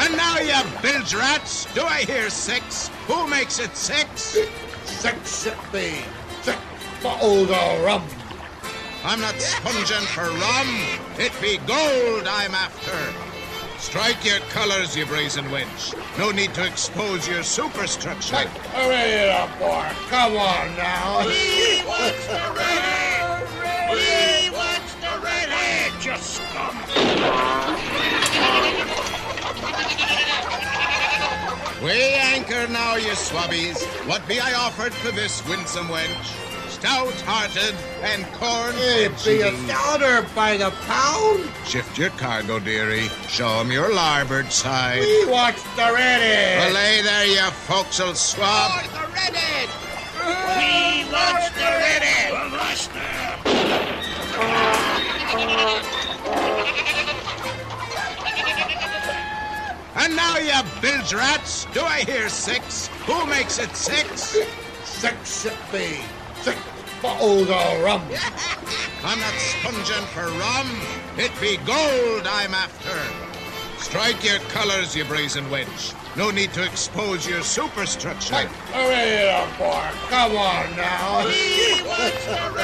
And now, you bilge rats, do I hear six? Who makes it six? Six it be. 6 bottles of rum. I'm not sponging for rum. It be gold I'm after. Strike your colours, you brazen wench. No need to expose your superstructure. Hurry it up, boy. Come on now. He wants the redhead! He wants the redhead, you scum! We anchor now, you swabbies. What be I offered for this winsome wench? Stout-hearted and corn. It be $1 by the pound. Shift your cargo, dearie. Show 'em your larboard side. We watch the redhead. Belay there, you forecastle swab. Oh, the redhead! He wants the redhead! The master! And now, you bilge rats, do I hear six? Who makes it six? 6 it be. 6 bottles of rum. I'm not sponging for rum. It be gold I'm after. Strike your colours, you brazen wench. No need to expose your superstructure. Hurry it up, boy. Come on now. He wants the redhead!